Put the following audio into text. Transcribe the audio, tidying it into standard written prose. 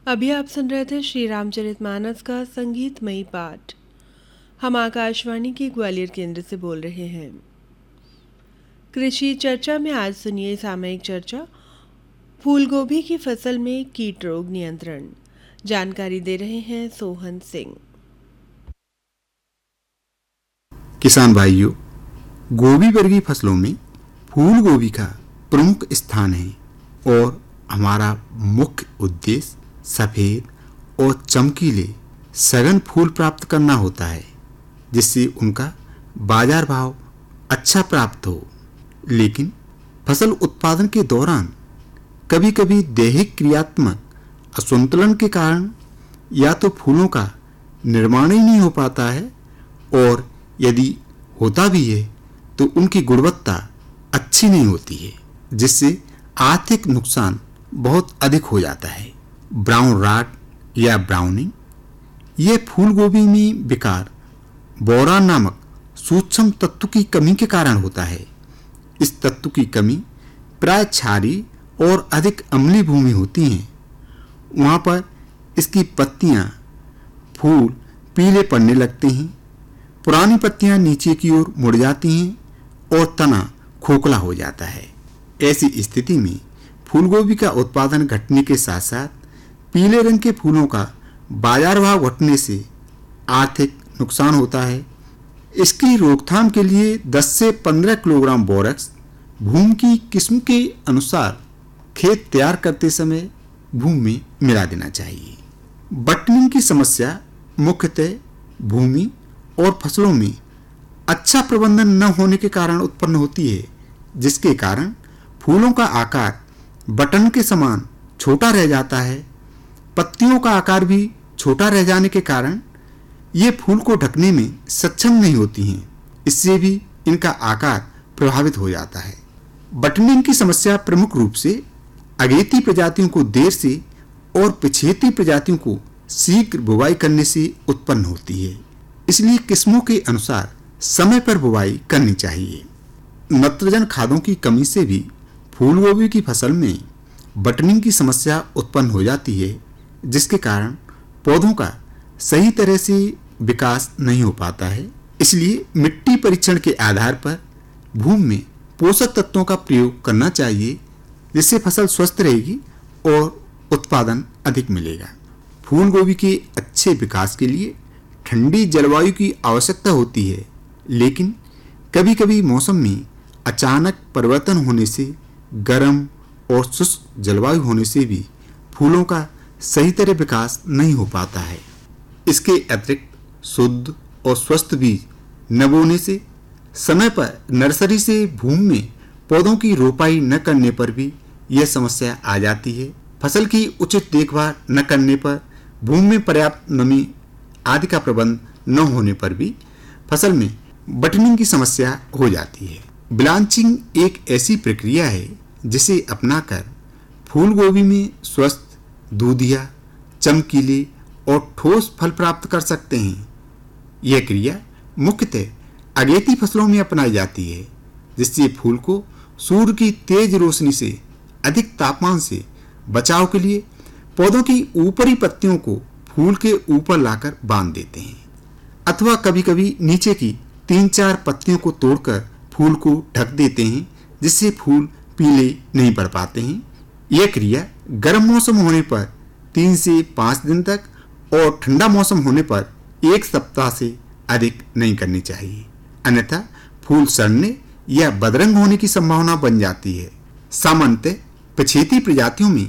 अभी आप सुन रहे थे श्री रामचरितमानस का संगीतमयी पाठ। हम आकाशवाणी के ग्वालियर केंद्र से बोल रहे हैं। कृषि चर्चा में आज सुनिए सामयिक चर्चा फूल गोभी की फसल में कीट रोग नियंत्रण। जानकारी दे रहे हैं सोहन सिंह। किसान भाइयों, गोभी वर्गीय फसलों में फूल गोभी का प्रमुख स्थान है और हमारा मुख्य उद्देश्य सफेद और चमकीले सघन फूल प्राप्त करना होता है, जिससे उनका बाजार भाव अच्छा प्राप्त हो। लेकिन फसल उत्पादन के दौरान कभी-कभी दैहिक क्रियात्मक असंतुलन के कारण या तो फूलों का निर्माण ही नहीं हो पाता है और यदि होता भी है तो उनकी गुणवत्ता अच्छी नहीं होती है, जिससे आर्थिक नुकसान बहुत अधिक हो जाता है। ब्राउन राट या ब्राउनिंग यह फूल गोभी में विकार बोरान नामक सूक्ष्म तत्व की कमी के कारण होता है। इस तत्व की कमी प्राय क्षारीय और अधिक अम्लीय भूमि होती हैं। वहाँ पर इसकी पत्तियाँ फूल पीले पड़ने लगते हैं, पुरानी पत्तियाँ नीचे की ओर मुड़ जाती हैं और तना खोखला हो जाता है। ऐसी स्थिति में फूलगोभी का उत्पादन घटने के साथ साथ पीले रंग के फूलों का बाजार भाव घटने से आर्थिक नुकसान होता है। इसकी रोकथाम के लिए 10 से 15 किलोग्राम बोरक्स भूमि की किस्म के अनुसार खेत तैयार करते समय भूमि में मिला देना चाहिए। बटनिंग की समस्या मुख्यतः भूमि और फसलों में अच्छा प्रबंधन न होने के कारण उत्पन्न होती है, जिसके कारण फूलों का आकार बटन के समान छोटा रह जाता है। पत्तियों का आकार भी छोटा रह जाने के कारण ये फूल को ढकने में सक्षम नहीं होती हैं। इससे भी इनका आकार प्रभावित हो जाता है। बटनिंग की समस्या प्रमुख रूप से अगेती प्रजातियों को देर से और पिछेती प्रजातियों को शीघ्र बुवाई करने से उत्पन्न होती है। इसलिए किस्मों के अनुसार समय पर बुवाई करनी चाहिए। नाइट्रोजन खादों की कमी से भी फूलगोभी की फसल में बटनिंग की समस्या उत्पन्न हो जाती है, जिसके कारण पौधों का सही तरह से विकास नहीं हो पाता है। इसलिए मिट्टी परीक्षण के आधार पर भूमि में पोषक तत्वों का प्रयोग करना चाहिए, जिससे फसल स्वस्थ रहेगी और उत्पादन अधिक मिलेगा। फूलगोभी के अच्छे विकास के लिए ठंडी जलवायु की आवश्यकता होती है, लेकिन कभी-कभी मौसम में अचानक परिवर्तन होने से गर्म और शुष्क जलवायु होने से भी फूलों का सही तरह विकास नहीं हो पाता है। इसके अतिरिक्त शुद्ध और स्वस्थ बीज न बोने से, समय पर नर्सरी से भूमि में पौधों की रोपाई न करने पर भी यह समस्या आ जाती है। फसल की उचित देखभाल न करने पर, भूमि में पर्याप्त नमी आदि का प्रबंध न होने पर भी फसल में बटनिंग की समस्या हो जाती है। ब्लांचिंग एक ऐसी प्रक्रिया है जिसे अपनाकर फूलगोभी में स्वस्थ, दूधिया, चमकीले और ठोस फल प्राप्त कर सकते हैं। यह क्रिया मुख्यतः अगेती फसलों में अपनाई जाती है, जिससे फूल को सूर्य की तेज रोशनी से अधिक तापमान से बचाव के लिए पौधों की ऊपरी पत्तियों को फूल के ऊपर लाकर बांध देते हैं, अथवा कभी-कभी नीचे की 3-4 पत्तियों को तोड़कर फूल को ढक देते हैं, जिससे फूल पीले नहीं पड़ पाते हैं। यह क्रिया गर्म मौसम होने पर 3 से 5 दिन तक और ठंडा मौसम होने पर 1 सप्ताह से अधिक नहीं करनी चाहिए, अन्यथा फूल सड़ने या बदरंग होने की संभावना बन जाती है। सामान्यतः पिछेती प्रजातियों में